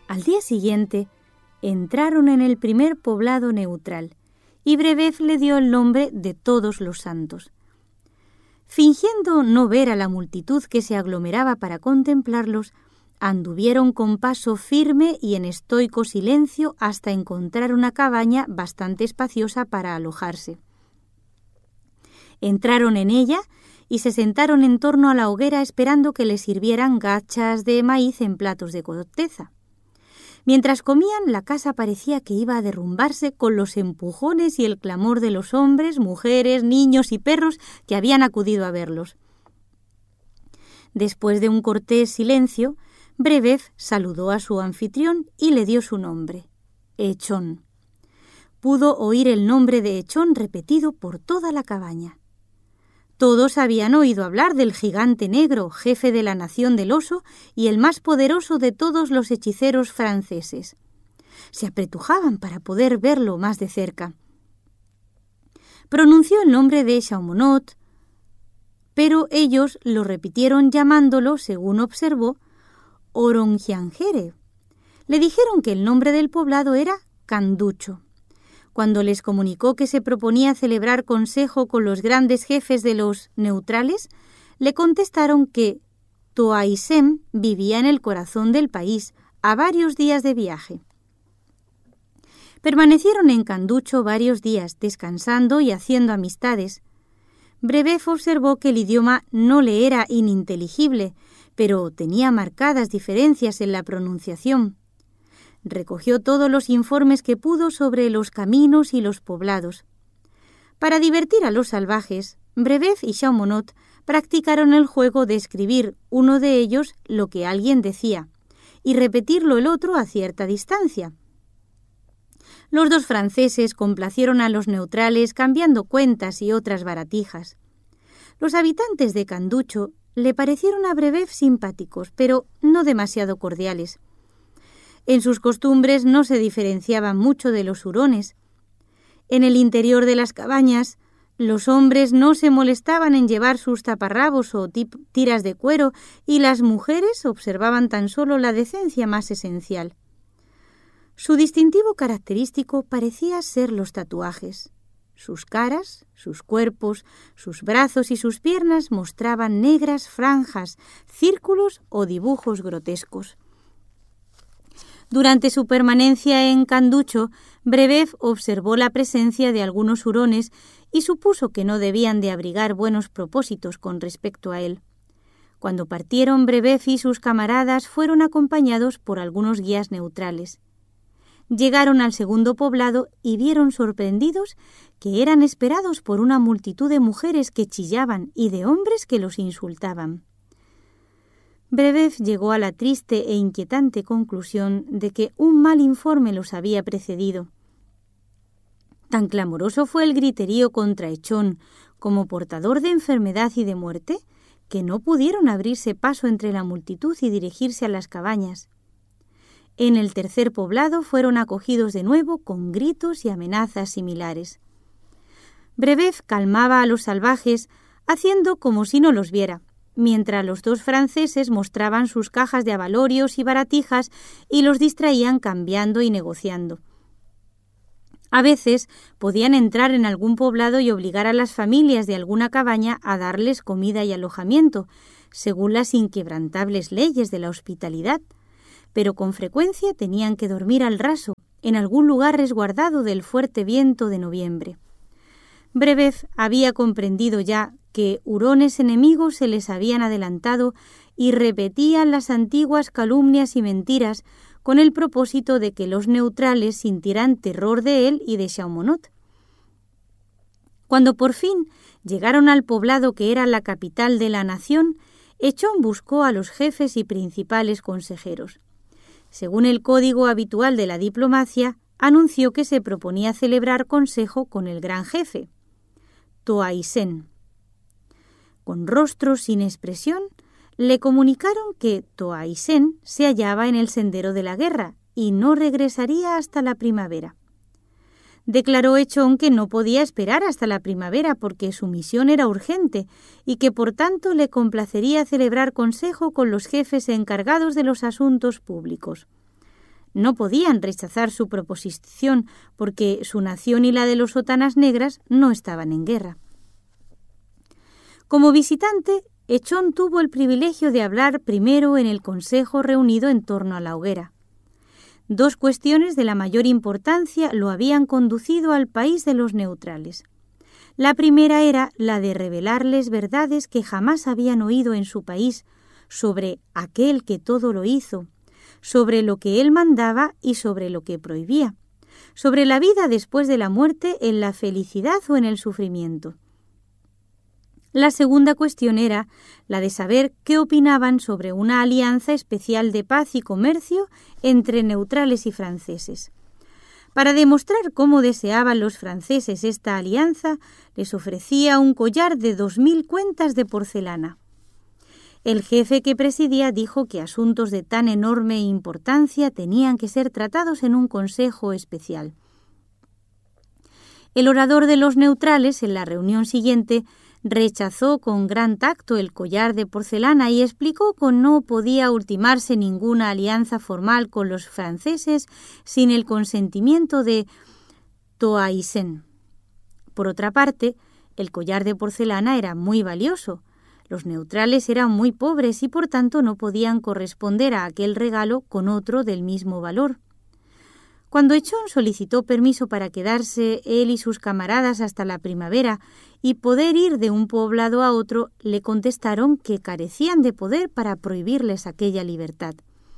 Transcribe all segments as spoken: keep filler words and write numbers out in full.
Al día siguiente, entraron en el primer poblado neutral, y Brebeuf le dio el nombre de Todos los Santos. Fingiendo no ver a la multitud que se aglomeraba para contemplarlos, anduvieron con paso firme y en estoico silencio hasta encontrar una cabaña bastante espaciosa para alojarse. Entraron en ella y se sentaron en torno a la hoguera esperando que les sirvieran gachas de maíz en platos de corteza. Mientras comían, la casa parecía que iba a derrumbarse con los empujones y el clamor de los hombres, mujeres, niños y perros que habían acudido a verlos. Después de un cortés silencio, Brebeuf saludó a su anfitrión y le dio su nombre, Echón. Pudo oír el nombre de Echón repetido por toda la cabaña. Todos habían oído hablar del gigante negro, jefe de la nación del oso y el más poderoso de todos los hechiceros franceses. Se apretujaban para poder verlo más de cerca. Pronunció el nombre de Chaumont, pero ellos lo repitieron llamándolo, según observó, Orongiangere. Le dijeron que el nombre del poblado era Canducho. Cuando les comunicó que se proponía celebrar consejo con los grandes jefes de los neutrales, le contestaron que Toaisem vivía en el corazón del país, a varios días de viaje. Permanecieron en Canducho varios días, descansando y haciendo amistades. Brebeuf observó que el idioma no le era ininteligible, pero tenía marcadas diferencias en la pronunciación. Recogió todos los informes que pudo sobre los caminos y los poblados. Para divertir a los salvajes, Brebeuf y Chaumont practicaron el juego de escribir uno de ellos lo que alguien decía y repetirlo el otro a cierta distancia. Los dos franceses complacieron a los neutrales cambiando cuentas y otras baratijas. Los habitantes de Canducho le parecieron a Brebeuf simpáticos, pero no demasiado cordiales. En sus costumbres no se diferenciaban mucho de los hurones. En el interior de las cabañas, los hombres no se molestaban en llevar sus taparrabos o tiras de cuero y las mujeres observaban tan solo la decencia más esencial. Su distintivo característico parecía ser los tatuajes. Sus caras, sus cuerpos, sus brazos y sus piernas mostraban negras franjas, círculos o dibujos grotescos. Durante su permanencia en Canducho, Brebeuf observó la presencia de algunos hurones y supuso que no debían de abrigar buenos propósitos con respecto a él. Cuando partieron, Brebeuf y sus camaradas fueron acompañados por algunos guías neutrales. Llegaron al segundo poblado y vieron sorprendidos que eran esperados por una multitud de mujeres que chillaban y de hombres que los insultaban. Brebeuf llegó a la triste e inquietante conclusión de que un mal informe los había precedido. Tan clamoroso fue el griterío contra Echón como portador de enfermedad y de muerte, que no pudieron abrirse paso entre la multitud y dirigirse a las cabañas. En el tercer poblado fueron acogidos de nuevo con gritos y amenazas similares. Brebeuf calmaba a los salvajes, haciendo como si no los viera, mientras los dos franceses mostraban sus cajas de abalorios y baratijas y los distraían cambiando y negociando. A veces podían entrar en algún poblado y obligar a las familias de alguna cabaña a darles comida y alojamiento, según las inquebrantables leyes de la hospitalidad, pero con frecuencia tenían que dormir al raso, en algún lugar resguardado del fuerte viento de noviembre. Brebeuf había comprendido ya que hurones enemigos se les habían adelantado y repetían las antiguas calumnias y mentiras con el propósito de que los neutrales sintieran terror de él y de Chaumont. Cuando por fin llegaron al poblado que era la capital de la nación, Echón buscó a los jefes y principales consejeros. Según el código habitual de la diplomacia, anunció que se proponía celebrar consejo con el gran jefe, Toaisem. Con rostros sin expresión, le comunicaron que Toaisem se hallaba en el sendero de la guerra y no regresaría hasta la primavera. Declaró Echón que no podía esperar hasta la primavera porque su misión era urgente y que por tanto le complacería celebrar consejo con los jefes encargados de los asuntos públicos. No podían rechazar su proposición porque su nación y la de los sotanas negras no estaban en guerra. Como visitante, Echón tuvo el privilegio de hablar primero en el consejo reunido en torno a la hoguera. Dos cuestiones de la mayor importancia lo habían conducido al país de los neutrales. La primera era la de revelarles verdades que jamás habían oído en su país sobre aquel que todo lo hizo, sobre lo que él mandaba y sobre lo que prohibía, sobre la vida después de la muerte, en la felicidad o en el sufrimiento. La segunda cuestión era la de saber qué opinaban sobre una alianza especial de paz y comercio entre neutrales y franceses. Para demostrar cómo deseaban los franceses esta alianza, les ofrecía un collar de dos mil cuentas de porcelana. El jefe que presidía dijo que asuntos de tan enorme importancia tenían que ser tratados en un consejo especial. El orador de los neutrales, en la reunión siguiente, rechazó con gran tacto el collar de porcelana y explicó que no podía ultimarse ninguna alianza formal con los franceses sin el consentimiento de Toaisen. Por otra parte, el collar de porcelana era muy valioso. Los neutrales eran muy pobres y por tanto no podían corresponder a aquel regalo con otro del mismo valor. Cuando Echón solicitó permiso para quedarse él y sus camaradas hasta la primavera y poder ir de un poblado a otro, le contestaron que carecían de poder para prohibirles aquella libertad.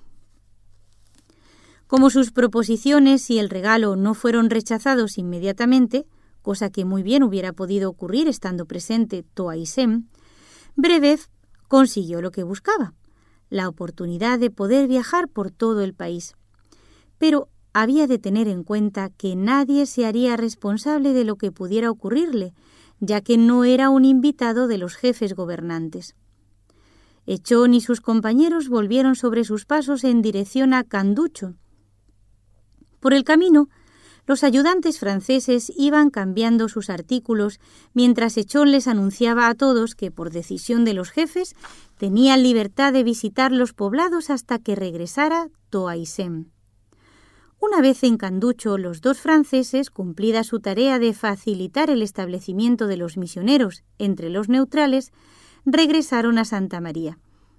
Como sus proposiciones y el regalo no fueron rechazados inmediatamente, cosa que muy bien hubiera podido ocurrir estando presente Toaisen, Brebeuf consiguió lo que buscaba, la oportunidad de poder viajar por todo el país. Pero había de tener en cuenta que nadie se haría responsable de lo que pudiera ocurrirle, ya que no era un invitado de los jefes gobernantes. Echón y sus compañeros volvieron sobre sus pasos en dirección a Canducho. Por el camino, los ayudantes franceses iban cambiando sus artículos mientras Echón les anunciaba a todos que, por decisión de los jefes, tenían libertad de visitar los poblados hasta que regresara Toaisen. Una vez en Canducho, los dos franceses, cumplida su tarea de facilitar el establecimiento de los misioneros entre los neutrales, regresaron a Santa María.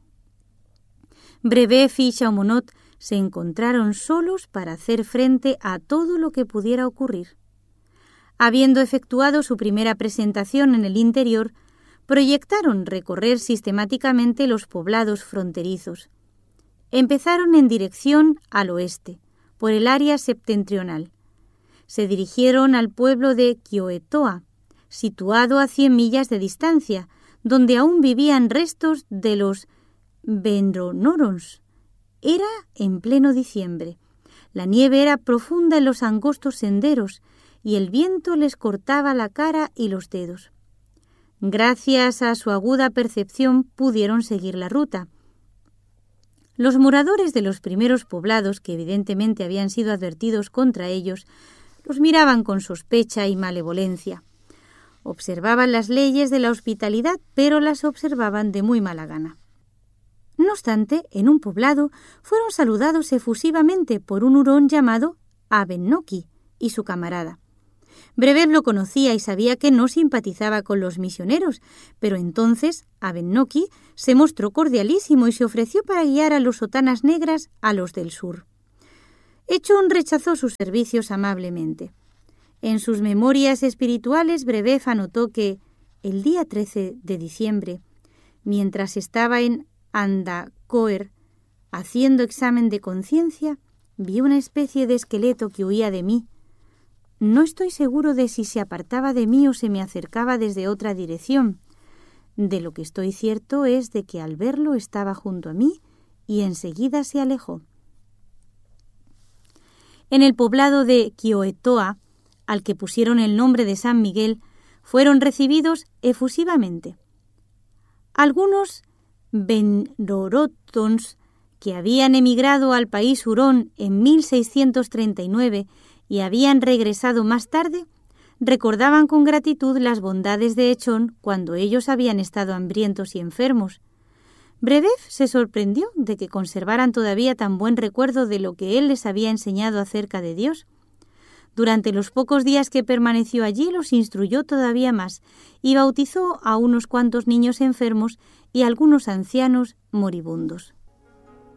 Brebeuf y Chaumont se encontraron solos para hacer frente a todo lo que pudiera ocurrir. Habiendo efectuado su primera presentación en el interior, proyectaron recorrer sistemáticamente los poblados fronterizos. Empezaron en dirección al oeste, por el área septentrional. Se dirigieron al pueblo de Quioetoa, situado a cien millas de distancia, donde aún vivían restos de los Vendronorons. Era en pleno diciembre. La nieve era profunda en los angostos senderos y el viento les cortaba la cara y los dedos. Gracias a su aguda percepción pudieron seguir la ruta. Los moradores de los primeros poblados, que evidentemente habían sido advertidos contra ellos, los miraban con sospecha y malevolencia. Observaban las leyes de la hospitalidad, pero las observaban de muy mala gana. No obstante, en un poblado fueron saludados efusivamente por un hurón llamado Abennoki y su camarada. Brebeuf lo conocía y sabía que no simpatizaba con los misioneros, pero entonces Abennoki se mostró cordialísimo y se ofreció para guiar a los sotanas negras a los del sur. Echón rechazó sus servicios amablemente. En sus memorias espirituales, Brebeuf anotó que el día trece de diciembre, mientras estaba en Andacoer haciendo examen de conciencia, vi una especie de esqueleto que huía de mí. No estoy seguro de si se apartaba de mí o se me acercaba desde otra dirección. De lo que estoy cierto es de que al verlo estaba junto a mí y enseguida se alejó. En el poblado de Quioetoa, al que pusieron el nombre de San Miguel, fueron recibidos efusivamente. Algunos Vendorotons que habían emigrado al país hurón en mil seiscientos treinta y nueve y habían regresado más tarde, recordaban con gratitud las bondades de Echón cuando ellos habían estado hambrientos y enfermos. Brebev se sorprendió de que conservaran todavía tan buen recuerdo de lo que él les había enseñado acerca de Dios. Durante los pocos días que permaneció allí los instruyó todavía más y bautizó a unos cuantos niños enfermos y a algunos ancianos moribundos.